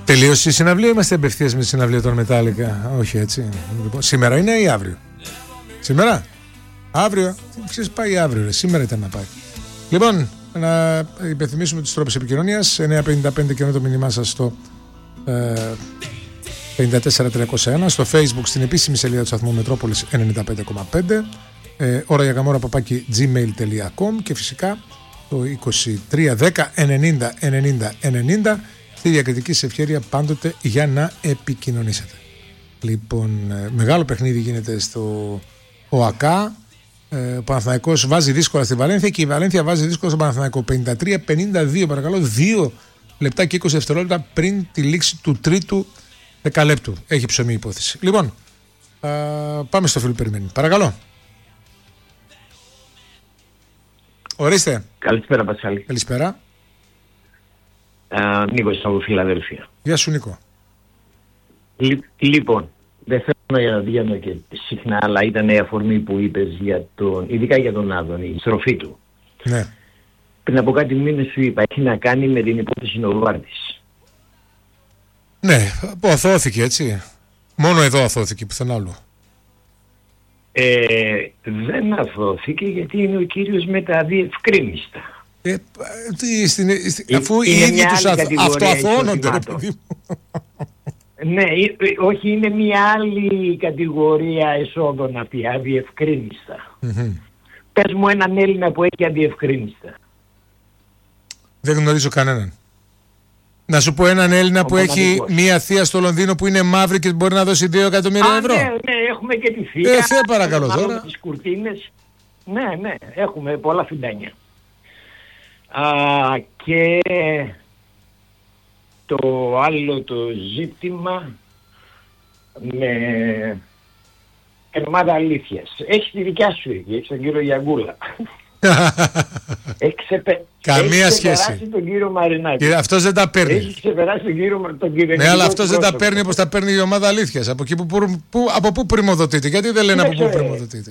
Τελείωσε η συναυλία, είμαστε απευθείας με τη συναυλία των Μετάλλικα? Όχι, έτσι. Λοιπόν, σήμερα είναι ή αύριο? Σήμερα? Αύριο? Ξέρεις, πάει αύριο, ρε. Σήμερα ήταν να πάει. Λοιπόν, να υπενθυμίσουμε τους τρόπους επικοινωνίας. 955 και το μήνυμά σας στο 54301, στο Facebook, στην επίσημη σελίδα του σταθμού Μετρόπολης 95,5, ώρα για καμόρα gmail.com, και φυσικά το 2310 90 90 90, στη διακριτική σας ευχέρεια πάντοτε για να επικοινωνήσετε. Λοιπόν, μεγάλο παιχνίδι γίνεται στο ΟΑΚΑ. Ο Παναθηναϊκός βάζει δύσκολα στη Βαλένθια και η Βαλένθια βάζει δύσκολα στον Παναθηναϊκό. 53-52, παρακαλώ, 2 λεπτά και 20 δευτερόλεπτα πριν τη λήξη του τρίτου δεκαλέπτου. Έχει ψωμί η υπόθεση. Λοιπόν, πάμε στο φίλο που περιμένει. Παρακαλώ. Ορίστε. Καλησπέρα, Πασχάλη. Καλησπέρα. Νίκος από Φιλαδέλφια. Γεια σου, Νίκο. Λοιπόν, δεν θέλω να βγαίνω και συχνά, αλλά ήταν η αφορμή που είπες ειδικά για τον Άδωνη, η στροφή του. Ναι. Πριν από κάτι μήνες σου είπα, έχει να κάνει με την υπόθεση Νοβάρτης. Ναι, αθώθηκε, έτσι. Μόνο εδώ αθώθηκε, πουθενά άλλο. Δεν αθώθηκε γιατί είναι ο κύριος με τα αδιευκρίνιστα. Αφού οι ίδιοι τους αυτοαθώνονται, ρε παιδί μου. Ναι, όχι, είναι μια άλλη κατηγορία εσόδων αυτή, αδιευκρίνιστα. Πες μου έναν Έλληνα που έχει αδιευκρίνιστα. Δεν γνωρίζω κανέναν. Να σου πω έναν Έλληνα που έχει μία θεία στο Λονδίνο που είναι μαύρη και μπορεί να δώσει 2 εκατομμύρια ευρώ. Ναι, έχουμε και τη θεία. Σε παρακαλώ τώρα. Τις κουρτίνες. Ναι, έχουμε πολλά φιντάνια. Και το άλλο το ζήτημα με την ομάδα αλήθειας. Έχεις τη δικιά σου εκεί, έχεις τον κύριο Γιαγκούλα. Καμία σχέση. Έχει ξεπεράσει τον κύριο Μαρινάκη. Αυτός δεν τα παίρνει. Έχει ξεπεράσει τον κύριο. Ναι, αλλά αυτός δεν τα παίρνει όπως τα παίρνει η ομάδα αλήθειας. Από πού πρημοδοτείται? Γιατί δεν λένε από πού πρημοδοτείται?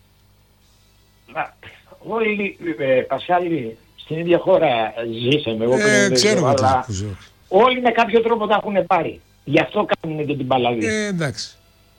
Όλοι, Πασχάλη, στην ίδια χώρα ζήσαμε. Εγώ ξέρω αλλά όλοι με κάποιο τρόπο τα έχουν πάρει. Γι' αυτό κάνουν και την παλαβή. Εντάξει.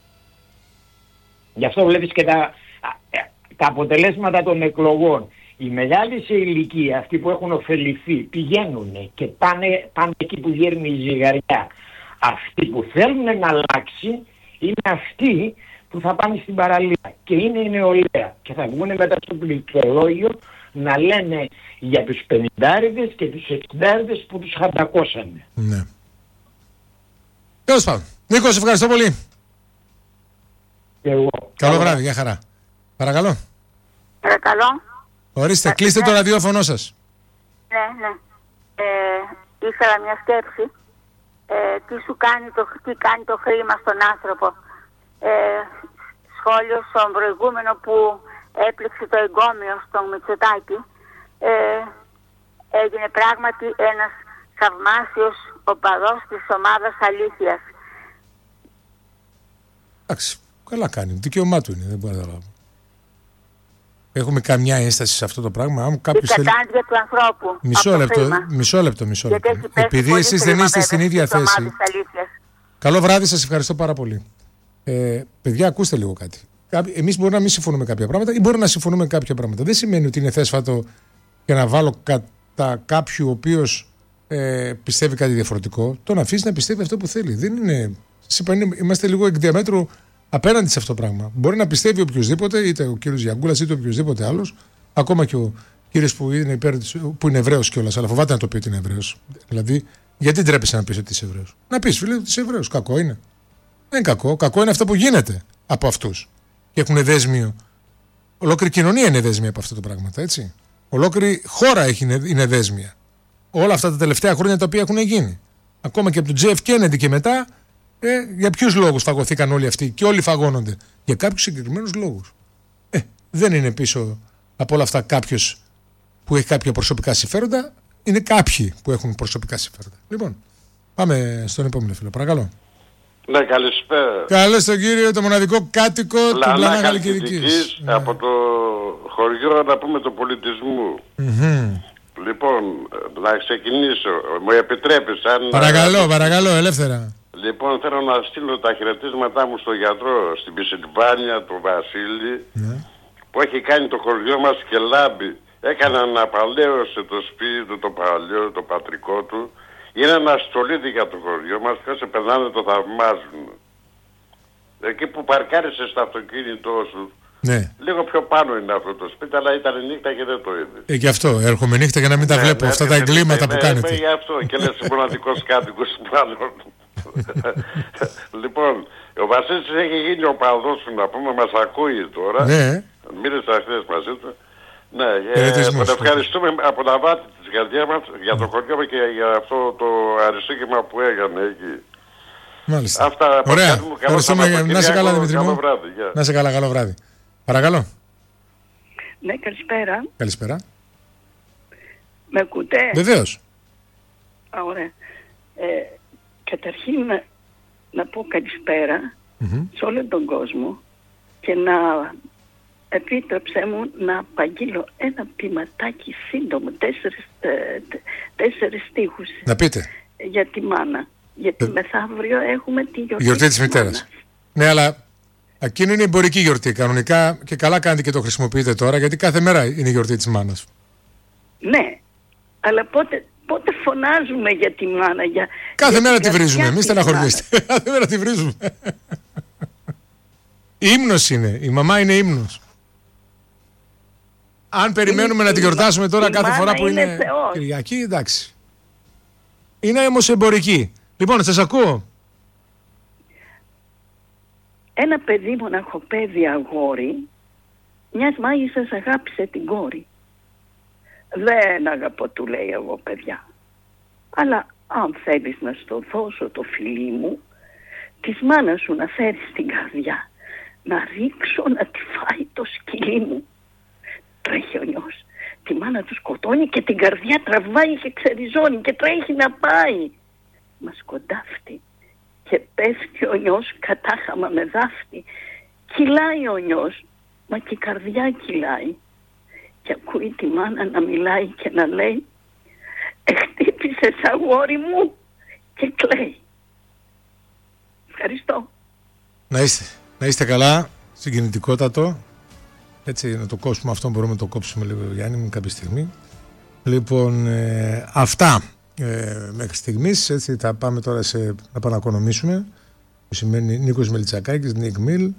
Γι' αυτό βλέπεις και τα αποτελέσματα των εκλογών. Οι μεγάλοι σε ηλικία, αυτοί που έχουν ωφεληθεί, πηγαίνουν και πάνε εκεί που γέρνει η ζυγαριά. Αυτοί που θέλουν να αλλάξει είναι αυτοί που θα πάνε στην παραλία. Και είναι η νεολαία. Και θα βγουν μετά στο πληκτρολόγιο να λένε για τους 50άριδες και τους 60άριδες που τους χαρτακώσανε. Ναι. Τέλος πάντων. Νίκο, σε ευχαριστώ πολύ. Καλό βράδυ, για χαρά. Παρακαλώ. Παρακαλώ. Ορίστε, κλείστε το ραδιόφωνο σας. Ναι. Ήθελα μια σκέψη. Τι κάνει το χρήμα στον άνθρωπο. Σχόλιο στον προηγούμενο που έπληξε το εγκόμιο στον Μητσοτάκη. Έγινε πράγματι ένας θαυμάσιος οπαδός της ομάδας αλήθειας. Εντάξει, καλά κάνει. Δικαίωμά του είναι, δεν μπορεί να καταλάβω. Έχουμε καμιά ένσταση σε αυτό το πράγμα. Η κατάντια του ανθρώπου. Μισό λεπτό. Επειδή εσείς δεν είστε στην ίδια θέση. Καλό βράδυ, σας ευχαριστώ πάρα πολύ. Παιδιά, ακούστε λίγο κάτι. Εμείς μπορεί να μην συμφωνούμε κάποια πράγματα ή μπορεί να συμφωνούμε κάποια πράγματα. Δεν σημαίνει ότι είναι θέσφατο για να βάλω κατά κάποιου ο οποίος πιστεύει κάτι διαφορετικό, τον αφήσει να πιστεύει αυτό που θέλει. Δεν είναι. Είμαστε λίγο εκ διαμέτρου απέναντι σε αυτό το πράγμα. Μπορεί να πιστεύει οποιοδήποτε, είτε ο κύριος Γιαγκούλας είτε οποιοδήποτε άλλος, ακόμα και ο κύριος που είναι Εβραίος κιόλας, αλλά φοβάται να το πει ότι είναι Εβραίος. Δηλαδή, γιατί ντρέπεσαι να πεις ότι είσαι Εβραίος? Να πεις, φίλε, ότι είσαι Εβραίος. Κακό είναι? Δεν είναι κακό. Κακό είναι αυτό που γίνεται από αυτούς. Και έχουν δέσμιο. Ολόκληρη κοινωνία είναι δέσμια από αυτά τα πράγματα, έτσι. Ολόκληρη χώρα είναι δέσμια. Όλα αυτά τα τελευταία χρόνια τα οποία έχουν γίνει. Ακόμα και από τον JF Kennedy και μετά. Για ποιους λόγους φαγωθήκαν όλοι αυτοί και όλοι φαγώνονται? Για κάποιους συγκεκριμένους λόγους. Δεν είναι πίσω από όλα αυτά κάποιος που έχει κάποια προσωπικά συμφέροντα. Είναι κάποιοι που έχουν προσωπικά συμφέροντα. Λοιπόν, πάμε στον επόμενο φίλο. Παρακαλώ. Ναι, καλησπέρα. Καλώς τον κύριο, το μοναδικό κάτοικο του Πλανά Χαλκιδικής. Από το χωριό, να πούμε, του πολιτισμού. Λοιπόν, να ξεκινήσω. Μου επιτρέπεις αν... Παρακαλώ, ελεύθερα. Λοιπόν, θέλω να στείλω τα χαιρετίσματά μου στον γιατρό στην Πισιλβάνια, τον Βασίλη, που έχει κάνει το χωριό μας και λάμπει. Έκανε αναπαλαίωσε το σπίτι του, το παλιό, το πατρικό του. Είναι ένα στολίδι για το χωριό μας και όσοι περνάνε το θαυμάζουν. Εκεί που παρκάρισες στο αυτοκίνητό σου, λίγο πιο πάνω είναι αυτό το σπίτι, αλλά ήταν νύχτα και δεν το είδε. Γι' αυτό έρχομαι νύχτα για να μην τα βλέπω αυτά τα εγκλήματα που κάνετε. Γι' αυτό και λες μοναδικός κάτοικος πάνω. Λοιπόν, ο Βασίλης έχει γίνει ο παδός σου, να πούμε, μας ακούει τώρα. Ναι. Μίλησα χθες μαζί του. Ναι, τον ευχαριστούμε από τα βάθη της καρδιάς μας για το χωριό μας και για αυτό το αριστούργημα που έκανε εκεί. Μάλιστα. Αυτά. Ωραία. Ευχαριστούμε. Να είσαι καλά, Δημήτρη μου. Να είσαι καλά, καλό βράδυ. Παρακαλώ. Ναι, καλησπέρα. Καλησπέρα. Με ακούτε? Βεβαίως. Ωραία. Καταρχήν να πω καλησπέρα σε όλο τον κόσμο και να επίτρεψέ μου να απαγγείλω ένα ποιηματάκι σύντομο, 4 στίχους. Να πείτε. Για τη μάνα. Γιατί μεθαύριο έχουμε τη γιορτή της μητέρας. Ναι, αλλά εκείνη είναι εμπορική γιορτή κανονικά και καλά κάνετε και το χρησιμοποιείτε τώρα, γιατί κάθε μέρα είναι η γιορτή της μάνας. Ναι, αλλά πότε φωνάζουμε για τη μάνα? Κάθε μέρα τη βρίζουμε, μη στεναχωριέστε. Κάθε μέρα τη βρίζουμε. Η ύμνος είναι, η μαμά είναι ύμνος. Αν περιμένουμε να τη γιορτάσουμε τώρα κάθε φορά που είναι Κυριακή, εντάξει. Είναι όμως εμπορική. Λοιπόν, σας ακούω. Ένα παιδί μοναχοπέδι αγόρι μιας μάγισσας αγάπησε την κόρη. Δεν αγαπώ, του λέει, εγώ παιδιά, αλλά αν θέλεις να στο δώσω το φιλί μου, της μάνας σου να φέρεις στην καρδιά, να ρίξω να τη φάει το σκυλί μου. Τρέχει ο νιός, τη μάνα του σκοτώνει και την καρδιά τραβάει και ξεριζώνει και τρέχει να πάει. Μα σκοντάφτει και πέφτει ο νιός κατάχαμα με δάφτη. Κυλάει ο νιός, μα και η καρδιά κυλάει. Και ακούει τη μάνα να μιλάει και να λέει, χτύπησες αγόρι μου, και κλαίει. Ευχαριστώ. Να είστε καλά, συγκινητικότατο. Έτσι, να το κόψουμε αυτό, μπορούμε να το κόψουμε λίγο, Γιάννη μου, κάποια στιγμή. Λοιπόν, αυτά μέχρι στιγμής. Έτσι, θα πάμε τώρα να πανακονομήσουμε, που σημαίνει Νίκος Μελιτσακάκης, Νίκ Μιλ,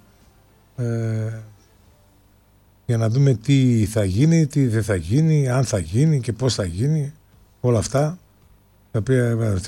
για να δούμε τι θα γίνει, τι δεν θα γίνει, αν θα γίνει και πώς θα γίνει, όλα αυτά τα οποία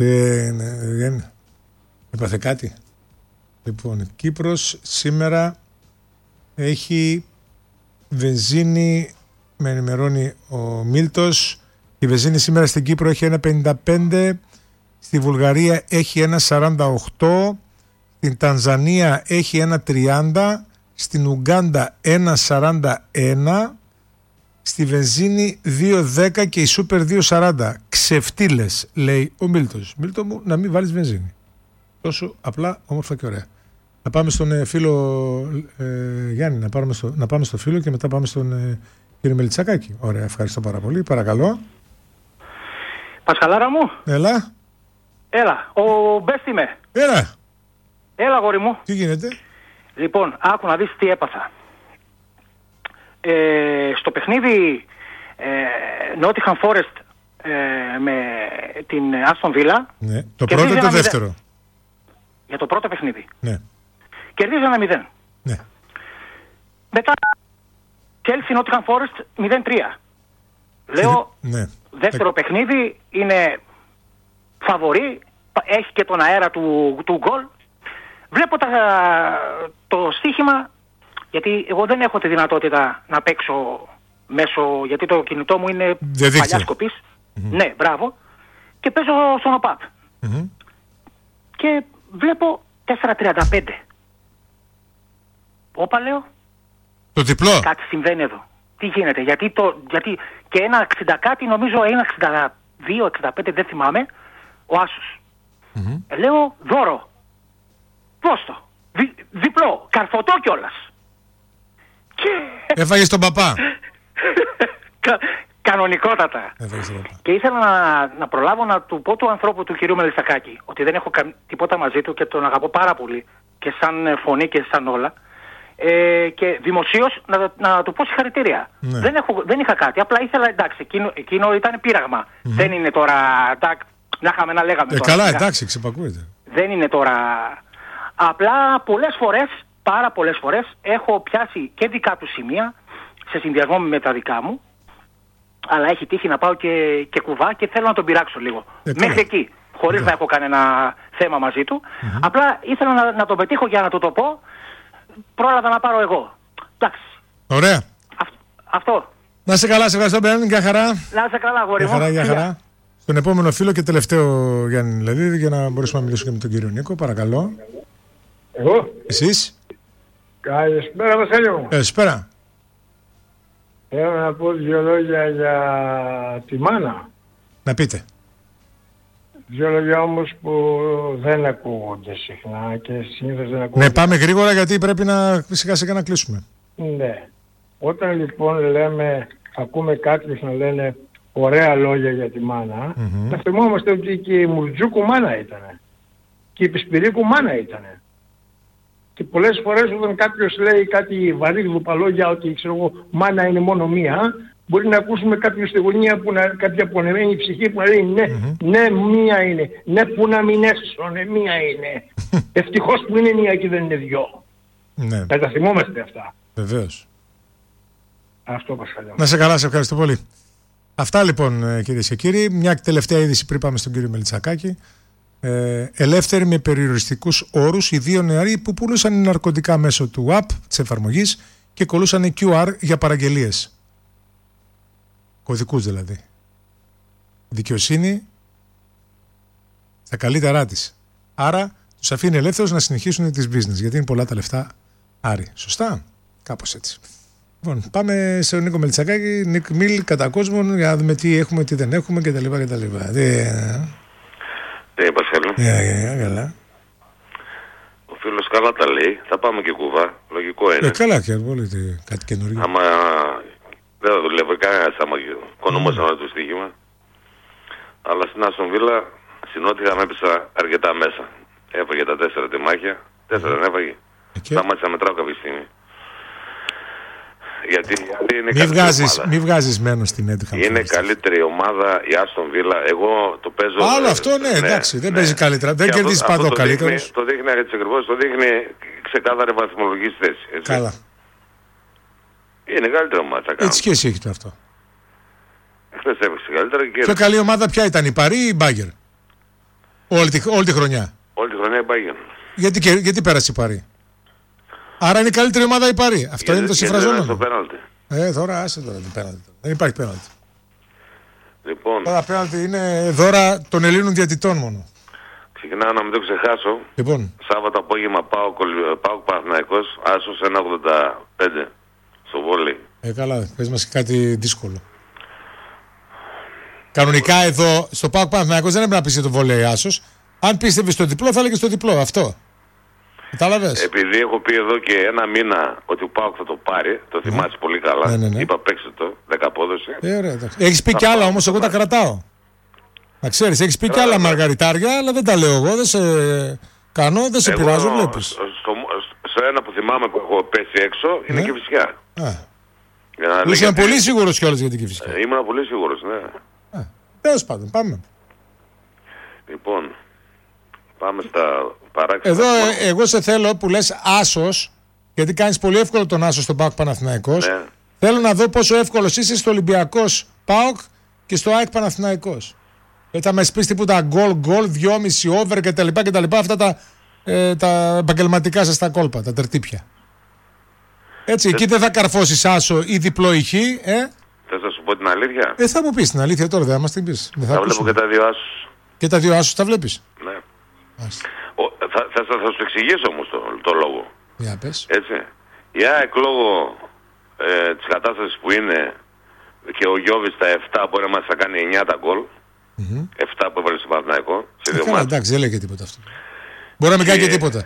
έπαθε κάτι. Λοιπόν, Κύπρος σήμερα έχει βενζίνη, με ενημερώνει ο Μίλτος, η βενζίνη σήμερα στην Κύπρο έχει 1,55, στη Βουλγαρία έχει 1,48, στην Τανζανία έχει 1,30, στην Ουγκάντα 1,41, στη βενζίνη 2,10 και η Σούπερ 2,40. Ξεφτύλες, λέει ο Μίλτος. Μίλτο μου, να μην βάλεις βενζίνη. Τόσο απλά, όμορφα και ωραία. Να πάμε στον φίλο Γιάννη, να πάμε στο φίλο και μετά πάμε στον κύριο Μελιτσακάκη. Ωραία, ευχαριστώ πάρα πολύ. Παρακαλώ. Πασχαλάρα μου. Έλα. Έλα, ο Μπέστη είμαι. Έλα, αγόρι μου. Τι γίνεται? Λοιπόν, άκου να δεις τι έπαθα. Στο παιχνίδι Νότιχαμ Φόρεστ με την Άστον Βίλα. Ναι. Το πρώτο ή το δεύτερο? Για το πρώτο παιχνίδι. Ναι. Κερδίζει 1-0. Ναι. Μετά Chelsea Νότιχαμ Φόρεστ 0-3. Λέω, ναι. Δεύτερο παιχνίδι είναι φαβορί, έχει και τον αέρα του γκολ. Βλέπω το στοίχημα, γιατί εγώ δεν έχω τη δυνατότητα να παίξω μέσω, γιατί το κινητό μου είναι παλιά σκοπής. Ναι, μπράβο. Και παίζω στον ΟΠΑΠ. Και βλέπω 4,35. Όπα, λέω. Το διπλό. Κάτι συμβαίνει εδώ. Τι γίνεται, γιατί και ένα 60 κάτι, νομίζω ένα 62-65, δεν θυμάμαι, ο Άσος. Λέω δώρο. Πώς το? Διπλό, καρφωτό κιόλας. Έφαγες τον παπά. Κανονικότατα. Και ήθελα να προλάβω να του πω του ανθρώπου του κυρίου Μελισσακάκη ότι δεν έχω τίποτα μαζί του και τον αγαπώ πάρα πολύ και σαν φωνή και σαν όλα. Και δημοσίως να του πω συγχαρητήρια. Ναι. Δεν είχα κάτι. Απλά ήθελα, εντάξει, εκείνο ήταν πείραγμα. Δεν είναι τώρα. Να είχαμε να λέγαμε. Τώρα, καλά, εντάξει, ξεπακούεται. Δεν είναι τώρα. Απλά πολλές φορές, πάρα πολλές φορές, έχω πιάσει και δικά του σημεία σε συνδυασμό με τα δικά μου. Αλλά έχει τύχει να πάω και κουβά και θέλω να τον πειράξω λίγο. Μέχρι εκεί. Χωρίς να έχω κανένα θέμα μαζί του. Απλά ήθελα να τον πετύχω για να του το πω. Πρόλαβα να πάρω εγώ. Εντάξει. Ωραία. Αυτό. Να είσαι καλά, σε ευχαριστώ, Μπεν. Γεια χαρά. Να είσαι καλά, αγόρι μου. Γεια χαρά. Στον επόμενο φίλο και τελευταίο Γιάννη Λαδίδη, για να μπορέσουμε να μιλήσουμε και με τον κύριο Νίκο. Παρακαλώ. Εγώ. Εσείς. Καλησπέρα, Βασίλη μου. Καλησπέρα. Θέλω να πω 2 λόγια για τη μάνα. Να πείτε. 2 λόγια όμως που δεν ακούγονται συχνά και συνήθως δεν ακούγονται. Ναι, πάμε γρήγορα γιατί πρέπει να σιγά σιγά να κλείσουμε. Ναι. Όταν λοιπόν ακούμε κάποιους να λένε ωραία λόγια για τη μάνα, να θυμόμαστε ότι και η Μουρτζούκου μάνα ήτανε. Και η Πισπυρίκου μάνα ήτανε. Και πολλές φορές όταν κάποιος λέει κάτι βαρύγδουπα λόγια ότι ξέρω εγώ μάνα είναι μόνο μία, μπορεί να ακούσουμε κάποιο στη γωνία κάποια απονεμένη ψυχή που να λέει ναι, μία είναι. Ναι, που να μην έσωνε, μία είναι. Ευτυχώς που είναι μία και δεν είναι 2. Ναι. Να τα θυμόμαστε αυτά. Βεβαίως. Αυτό Πασχαλιά. Να σε καλά, σε ευχαριστώ πολύ. Αυτά λοιπόν, κυρίες και κύριοι. Μια τελευταία είδηση πριν πάμε στον κύριο Μελισσακάκη. Ελεύθεροι με περιοριστικούς όρους οι 2 νεαροί που πουλούσαν ναρκωτικά μέσω του app της εφαρμογής και κολλούσαν QR για παραγγελίες. Κωδικούς δηλαδή. Δικαιοσύνη στα καλύτερά της. Άρα τους αφήνει ελεύθερους να συνεχίσουν τις business, γιατί είναι πολλά τα λεφτά Άρη. Σωστά? Κάπως έτσι. Λοιπόν, πάμε στον Νίκο Μελισσακάκη, Νίκ Μιλ κατά κόσμον, για να δούμε τι έχουμε, τι δεν έχουμε κτλ. Ναι, Πασχαλή. Καλά. Ο φίλος καλά τα λέει. Θα πάμε και κουβά. Λογικό είναι. Καλά και πολύ κάτι καινούργιο. Άμα δεν θα δουλεύει κανένας άμα κονομόσα ένα το στοίχημα. Αλλά στην Άστον Βίλα συνότυχα με έπαισα αρκετά μέσα. Έφαγε τα 4 τιμάχια. 4 δεν έφαγε. Σταμάτησα να μετράω κάποια στιγμή. Γιατί είναι μη βγάζεις μένος στην έντυχα. Είναι καλύτερη ομάδα η Άστον Βίλα. Εγώ το παίζω. Άλλο αυτό, ναι, εντάξει, δεν παίζει καλύτερα. Δεν κερδίζει παντό καλύτερο. Το δείχνει έτσι ακριβώς, το δείχνει ξεκάθαρη βαθμολογική θέση. Έτσι. Καλά. Είναι καλύτερη ομάδα. Τι σχέση έχει το αυτό? Χθες έπαιξε καλύτερα και. Πιο καλή ομάδα ποια ήταν, η Παρί ή η Μπάγκερ? Όλη τη χρονιά. Όλη τη χρονιά η Μπάγκερ. Γιατί πέρασε η Παρί? Άρα είναι η καλύτερη ομάδα η Παρί. Αυτό είναι το συμφραζόμενο. Τώρα άσε τώρα το πέναλτι. Δεν υπάρχει πέναλτι. Λοιπόν. Τώρα πέναλτι είναι δώρα των Ελλήνων διαιτητών μόνο. Ξεκινάω να μην το ξεχάσω. Λοιπόν. Σάββατο απόγευμα ΠΑΟΚ Παναθηναϊκός, άσος 1,85 στο βόλεϊ. Καλά, πες μας και κάτι δύσκολο. Κανονικά εδώ στο ΠΑΟΚ Παναθηναϊκός δεν έπρεπε να πεις για το βόλεϊ άσος. Αν πίστευες στο διπλό θα έλεγες στο διπλό. Αυτό. Κατάλαβες. Επειδή έχω πει εδώ και 1 μήνα ότι ο ΠΑΟΚ θα το πάρει, το θυμάσαι πολύ καλά. Ναι. Είπα παίξτε το, 10 απόδοση. Ωραία, έχεις πει κι άλλα όμως, εγώ τα κρατάω. Να ξέρεις, έχεις πει κι άλλα μαργαριτάρια, αλλά δεν τα λέω εγώ, δεν σε κάνω, δεν σε πειράζω, βλέπεις. Στο ένα που θυμάμαι που έχω πέσει έξω είναι και Κηφισιά. Ήσουν πολύ σίγουρος κιόλας για την Κηφισιά. Ήμουν πολύ σίγουρος, ναι. Τέλος πάντων, πάμε. Λοιπόν, πάμε στα παράξενα. Εδώ εγώ σε θέλω που λες άσος, γιατί κάνεις πολύ εύκολο τον άσο στον ΠΑΟΚ Παναθηναϊκός. Ναι. Θέλω να δω πόσο εύκολος είσαι στο Ολυμπιακός ΠΑΟΚ και στο ΑΕΚ Παναθηναϊκός. Θα με πεις τίποτα γκολ, 2,5 over κτλ. Αυτά τα επαγγελματικά σας τα κόλπα, τα τερτύπια. Έτσι, εκεί δεν θα καρφώσεις άσο ή διπλό ηχή, Θες να σου πω την αλήθεια? Θα μου πεις την αλήθεια τώρα, δεν μας την πεις. Θα βλέπω και τα 2 άσους. Και τα 2 άσους τα βλέπεις? Ναι. Θα σου εξηγήσω όμως το λόγο. Για πες. Έτσι. Η ΑΕΚ λόγω της κατάστασης που είναι και ο Γιώβης στα 7 μπορεί να μας θα κάνει 9 τα γκολ. 7 που έβαλε στο Παναθηναϊκό. Εντάξει, δεν λέει και τίποτα αυτό. Μπορεί να μην κάνει και τίποτα.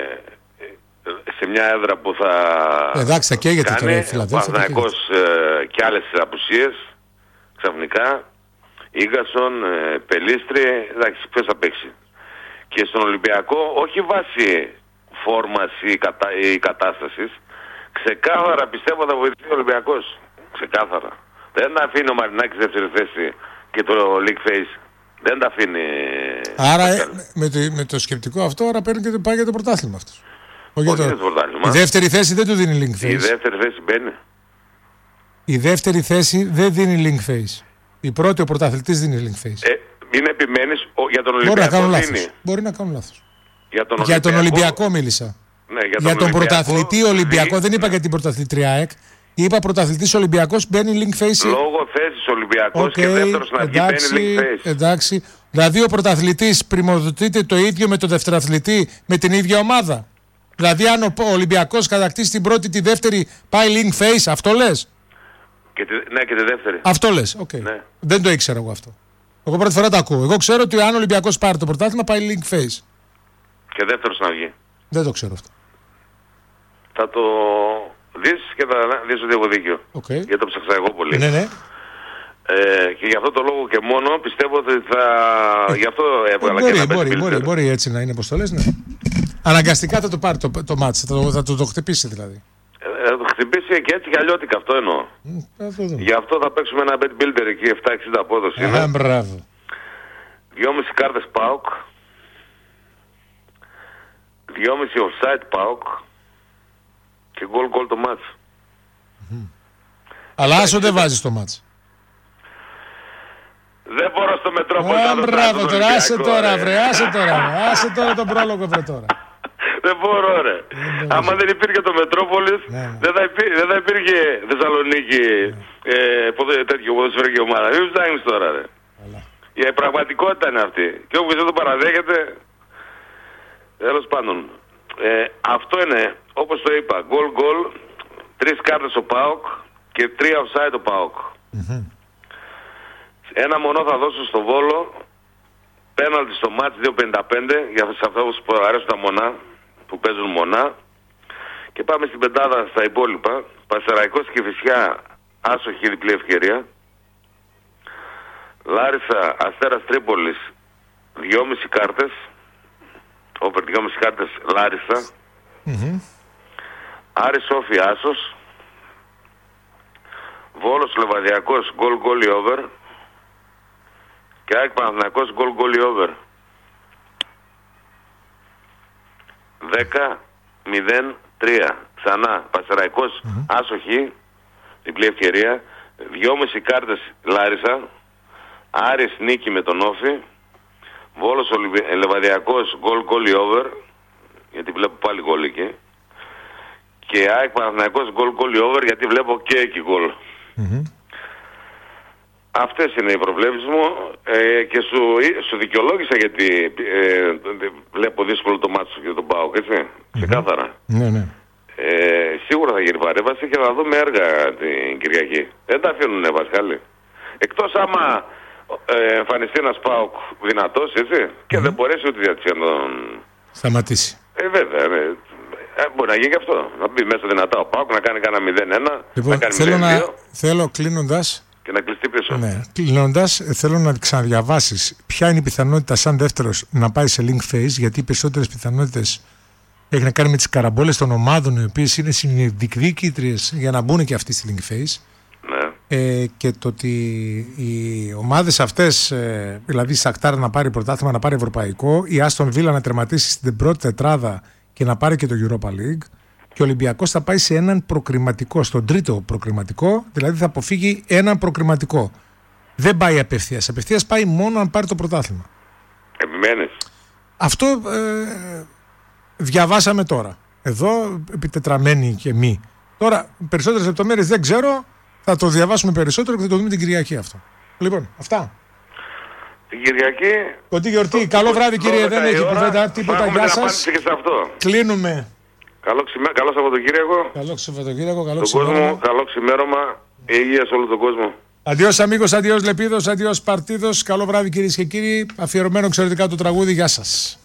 Σε μια έδρα που θα. Εντάξει, θα καίγεται τώρα η Φιλαδέλφια. Ο Παναθηναϊκός και άλλες απουσίες ξαφνικά. Ίγκασον, Πελίστρη, εντάξει, ποιος θα παίξει. Και στον Ολυμπιακό, όχι βάσει φόρμας ή κατάστασης, ξεκάθαρα πιστεύω θα βοηθήσει ο Ολυμπιακός. Ξεκάθαρα. Δεν αφήνει ο Μαρινάκης δεύτερη θέση και το League Phase. Δεν τα αφήνει. Άρα με το σκεπτικό αυτό, άρα παίρνει και πάει για το πρωτάθλημα αυτός. Όχι για το πρωτάθλημα. Η δεύτερη θέση δεν του δίνει League Phase. Η δεύτερη θέση μπαίνει. Η δεύτερη θέση δεν δίνει League Phase. Η πρώτη ο πρωταθλητής δίνει League Phase. Μην επιμένεις για τον Ολυμπιακό δίνει. Μπορεί να κάνουν λάθος. Για τον Ολυμπιακό μίλησα. Ναι, για τον πρωταθλητή Ολυμπιακό, δεν είπα για την πρωταθλητρία ΑΕΚ. Είπα πρωταθλητής Ολυμπιακός μπαίνει Link Phase. Λόγω θέσης Ολυμπιακός και δεύτερος να βγει μπαίνει Link Phase. Εντάξει. Δηλαδή ο πρωταθλητής πριμοδοτείται το ίδιο με τον δευτεραθλητή με την ίδια ομάδα. Δηλαδή αν ο Ολυμπιακός κατακτήσει την πρώτη, τη δεύτερη πάει Link Phase, αυτό λες? Ναι, και τη δεύτερη. Αυτό λες, okay. Ναι. Δεν το ήξερα εγώ αυτό. Εγώ πρώτη φορά το ακούω. Εγώ ξέρω ότι αν ο Ολυμπιακός πάρει το πρωτάθλημα πάει Link Phase. Και δεύτερος να βγει. Δεν το ξέρω αυτό. Θα το δεις και θα δεις ότι έχω δίκιο. Okay. Γιατί το ψάξα εγώ πολύ. Ναι. Και γι' αυτό το λόγο και μόνο πιστεύω ότι θα... Γι' αυτό έβγαλα και ένα μπορεί έτσι να είναι, πως το λες, ναι. Αναγκαστικά θα το πάρει το μάτς, θα το χτυπήσει δηλαδή. Θα το χτυπήσει και έτσι και αλλιώτικα, αυτό εννοώ. Γι' αυτό θα παίξουμε ένα bet builder εκεί, 7-60 απόδοση. Μπράβο. 2,5 κάρτες ΠΑΟΚ, 2,5 offside ΠΑΟΚ και goal το μάτς. Αλλά άσο δεν βάζεις το μάτς. Δεν μπορώ στο Μετρόπολη. Μπράβο τώρα, άσε τώρα τον πρόλογο τώρα. Δεν μπορώ ρε. Άμα δεν υπήρχε το Μετρόπολης, δεν θα υπήρχε Θεσσαλονίκη τέτοιο ποδοσφαιρική ομάδα. Μην ψάχνεις τώρα ρε. Η πραγματικότητα είναι αυτή. Και όποιος δεν το παραδέχεται, τέλος πάντων. Αυτό είναι, όπως το είπα, goal, 3 κάρτες ο ΠΑΟΚ και 3 offside ο ΠΑΟΚ. Ένα μονό θα δώσω στο Βόλο, πέναλτι στο μάτς 2.55 για αυτούς που αρέσουν τα μονά, που παίζουν μονά. Και πάμε στην πεντάδα στα υπόλοιπα. Πασεραϊκός και Φυσιά, άσοχη διπλή ευκαιρία. Λάρισα, Αστέρας Τρίπολης, 2,5 κάρτες. Όπερ 2,5 κάρτες Λάρισα. Άρης Σόφι άσος. Βόλος Λεβαδιακός γκολ ή over. Και ΑΕΚ Παναθηναϊκός γκολ ή over. 10-0-3. Ξανά Πασεραϊκός άσοχη διπλή ευκαιρία. 2,5 κάρτες Λάρισα. Άρης νίκη με τον Όφη. Βόλος Λεβαδιακός γκολ ή over. Γιατί βλέπω πάλι γκολ εκεί. Και ΑΕΚ Παναθηναϊκός γκολ ή over, γιατί βλέπω και εκεί γκολ. Αυτές είναι οι προβλέψεις μου και σου δικαιολόγησα γιατί βλέπω δύσκολο το μάτσο για τον ΠΑΟΚ, έτσι, ξεκάθαρα. Ναι. Σίγουρα θα γίνει παρέμβαση και θα δούμε έργα την Κυριακή. Δεν τα αφήνουνε Πασχάλη. Εκτός άμα εμφανιστεί ένας ΠΑΟΚ δυνατός, έτσι, και δεν μπορέσει ούτε διατησία να τον σταματήσει. Βέβαια, μπορεί να γίνει και αυτό. Να μπει μέσα δυνατά ο ΠΑΟΚ, να κάνει κανένα 0-1, λοιπόν, να κάνει 0-2. Θέλω κλείνοντας. Και να κλειστεί πίσω. Ναι. Κλείνοντας, θέλω να ξαναδιαβάσεις ποια είναι η πιθανότητα σαν δεύτερος να πάει σε link phase, γιατί οι περισσότερες πιθανότητες έχει να κάνει με τις καραμπόλες των ομάδων, οι οποίες είναι συνδιεκδίκητριες για να μπουν και αυτοί στη link phase. Ναι. Και το ότι οι ομάδες αυτές, δηλαδή η Σακτάρ να πάρει πρωτάθλημα, να πάρει ευρωπαϊκό, η Άστον Βίλα να τερματίσει στην πρώτη τετράδα και να πάρει και το Europa League. Και ο Ολυμπιακός θα πάει σε έναν προκριματικό, στον τρίτο προκριματικό, δηλαδή θα αποφύγει έναν προκριματικό. Δεν πάει απευθείας. Απευθείας πάει μόνο αν πάρει το πρωτάθλημα. Επιμένεις. Αυτό διαβάσαμε τώρα. Εδώ, επιτετραμένοι και μη. Τώρα, περισσότερες λεπτομέρειες δεν ξέρω. Θα το διαβάσουμε περισσότερο και θα το δούμε την Κυριακή αυτό. Λοιπόν, αυτά. Την Κυριακή. Κοντή γιορτή. Καλό βράδυ, κύριε. Δεν έχει κουβέντα. Τίποτα. Γεια σας. Κλείνουμε. Καλό Σαββατοκύριακο. Καλό Σαββατοκύριακο, καλό ξημέρωμα. Υγεία σε όλο τον κόσμο. Αντιός αμίγος, αντιός Λεπίδος, αντιός Παρτίδος. Καλό βράδυ κυρίες και κύριοι. Αφιερωμένο εξαιρετικά το τραγούδι. Γεια σας.